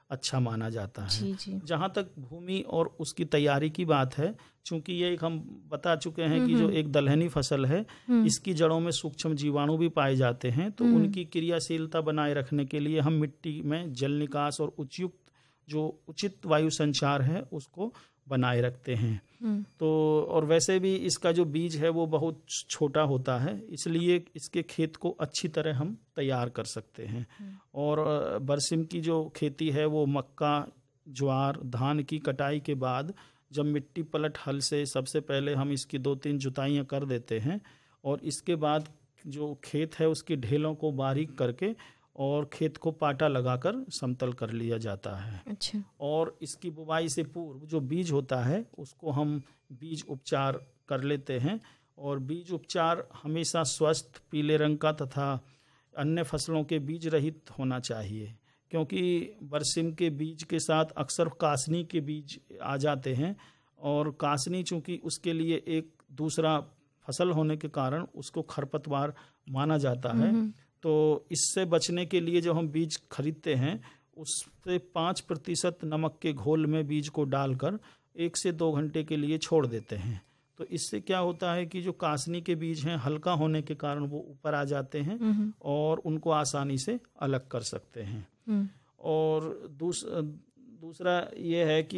अच्छा माना जाता है। जी जी। जहाँ तक भूमि और उसकी तैयारी की बात है, चूंकि ये एक हम बता चुके हैं कि जो एक दलहनी फसल है, इसकी जड़ों में सूक्ष्म जीवाणु भी पाए जाते हैं, तो उनकी क्रियाशीलता बनाए रखने के लिए हम मिट्टी में जल निकास और उचित वायु संचार है उसको बनाए रखते हैं। तो और वैसे भी इसका जो बीज है वो बहुत छोटा होता है, इसलिए इसके खेत को अच्छी तरह हम तैयार कर सकते हैं। और बरसिम की जो खेती है वो मक्का, ज्वार, धान की कटाई के बाद जब मिट्टी पलट हल से सबसे पहले हम इसकी 2-3 जुताइयाँ कर देते हैं, और इसके बाद जो खेत है उसकी ढेलों को बारीक करके और खेत को पाटा लगाकर समतल कर लिया जाता है। अच्छा। और इसकी बुवाई से पूर्व जो बीज होता है उसको हम बीज उपचार कर लेते हैं, और बीज उपचार हमेशा स्वस्थ पीले रंग का तथा अन्य फसलों के बीज रहित होना चाहिए, क्योंकि बरसिम के बीज के साथ अक्सर कासनी के बीज आ जाते हैं, और कासनी चूंकि उसके लिए एक दूसरा फसल होने के कारण उसको खरपतवार माना जाता है। तो इससे बचने के लिए जो हम बीज खरीदते हैं उससे 5% नमक के घोल में बीज को डालकर 1 से 2 घंटे के लिए छोड़ देते हैं। तो इससे क्या होता है कि जो कासनी के बीज हैं हल्का होने के कारण वो ऊपर आ जाते हैं और उनको आसानी से अलग कर सकते हैं। और दूसरा ये है कि